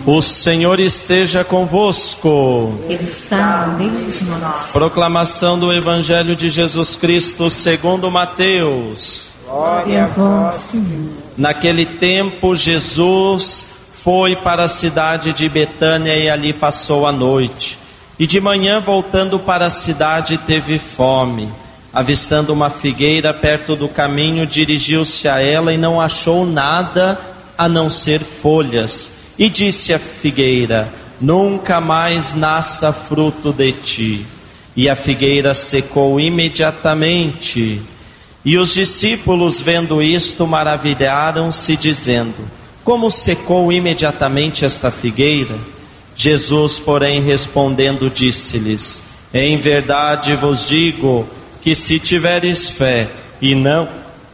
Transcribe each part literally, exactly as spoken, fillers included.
O Senhor esteja convosco. Ele está no meio de nós. Proclamação do Evangelho de Jesus Cristo segundo Mateus. Glória a vós, Senhor. Naquele tempo, Jesus foi para a cidade de Betânia e ali passou a noite. E de manhã, voltando para a cidade, teve fome. Avistando uma figueira perto do caminho, dirigiu-se a ela e não achou nada a não ser folhas. E disse à figueira: nunca mais nasça fruto de ti. E a figueira secou imediatamente. E os discípulos, vendo isto, maravilharam-se, dizendo: como secou imediatamente esta figueira? Jesus, porém, respondendo, disse-lhes: em verdade vos digo que se tiveres fé e não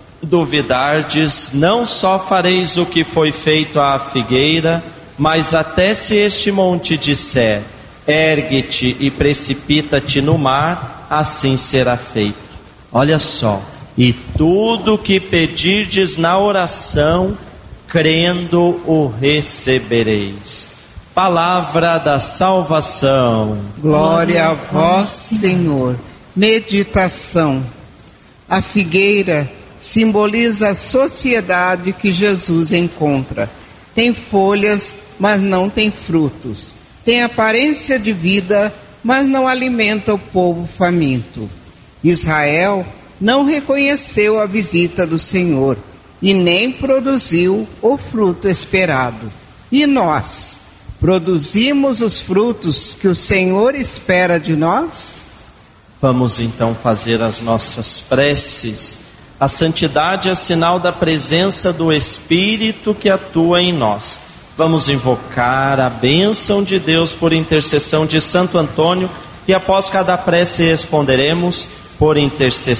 duvidardes, não só fareis o que foi feito à figueira, mas até se este monte disser: ergue-te e precipita-te no mar, assim será feito. Olha só, e tudo que pedirdes na oração, crendo, o recebereis. Palavra da salvação. Glória a vós, Senhor. Meditação. A figueira simboliza a sociedade que Jesus encontra. Tem folhas, mas não tem frutos. Tem aparência de vida, mas não alimenta o povo faminto. Israel não reconheceu a visita do Senhor e nem produziu o fruto esperado. E nós, produzimos os frutos que o Senhor espera de nós? Vamos então fazer as nossas preces. A santidade é sinal da presença do Espírito que atua em nós. Vamos invocar a bênção de Deus por intercessão de Santo Antônio, e após cada prece responderemos por intercessão